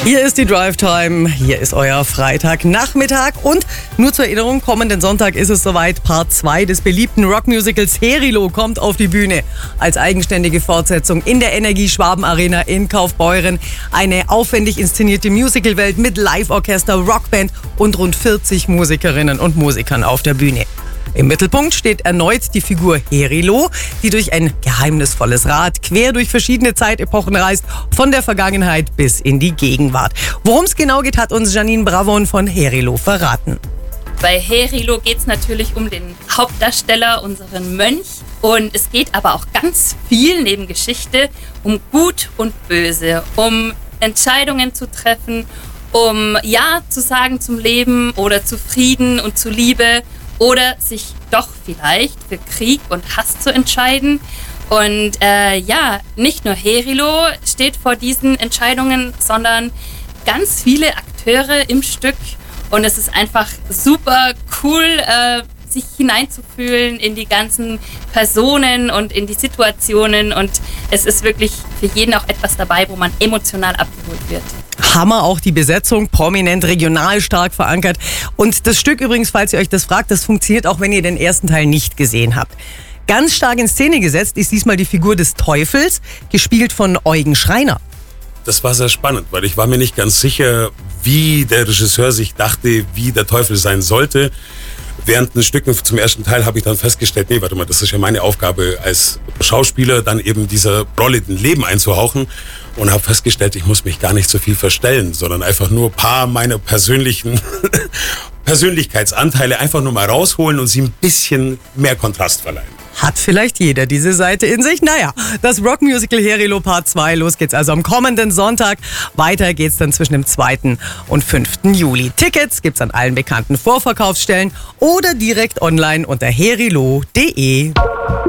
Hier ist die Drive Time, hier ist euer Freitagnachmittag und nur zur Erinnerung, kommenden Sonntag ist es soweit, Part 2 des beliebten Rockmusicals Herilo kommt auf die Bühne. Als eigenständige Fortsetzung in der Energie-Schwaben-Arena in Kaufbeuren. Eine aufwendig inszenierte Musicalwelt mit Live-Orchester, Rockband und rund 40 Musikerinnen und Musikern auf der Bühne. Im Mittelpunkt steht erneut die Figur Herilo, die durch ein geheimnisvolles Rad quer durch verschiedene Zeitepochen reist, von der Vergangenheit bis in die Gegenwart. Worum es genau geht, hat uns Janine Bravon von Herilo verraten. Bei Herilo geht es natürlich um den Hauptdarsteller, unseren Mönch. Und es geht aber auch ganz viel neben Geschichte um Gut und Böse, um Entscheidungen zu treffen, um Ja zu sagen zum Leben oder zu Frieden und zu Liebe. Oder sich doch vielleicht für Krieg und Hass zu entscheiden. Und nicht nur Herilo steht vor diesen Entscheidungen, sondern ganz viele Akteure im Stück. Und es ist einfach super cool, sich hineinzufühlen in die ganzen Personen und in die Situationen. Und es ist wirklich für jeden auch etwas dabei, wo man emotional abgeholt wird. Hammer, auch die Besetzung, prominent, regional stark verankert. Und das Stück übrigens, falls ihr euch das fragt, das funktioniert auch, wenn ihr den ersten Teil nicht gesehen habt. Ganz stark in Szene gesetzt ist diesmal die Figur des Teufels, gespielt von Eugen Schreiner. Das war sehr spannend, weil ich war mir nicht ganz sicher, wie der Regisseur sich dachte, wie der Teufel sein sollte. Während den Stücken zum ersten Teil habe ich dann festgestellt, nee, warte mal, das ist ja meine Aufgabe als Schauspieler, dann eben dieser Rolle ein Leben einzuhauchen, und habe festgestellt, ich muss mich gar nicht so viel verstellen, sondern einfach nur ein paar meiner persönlichen Persönlichkeitsanteile einfach nur mal rausholen und sie ein bisschen mehr Kontrast verleihen. Hat vielleicht jeder diese Seite in sich? Naja, das Rockmusical Herilo Part 2, los geht's also am kommenden Sonntag. Weiter geht's dann zwischen dem 2. und 5. Juli. Tickets gibt's an allen bekannten Vorverkaufsstellen oder direkt online unter herilo.de.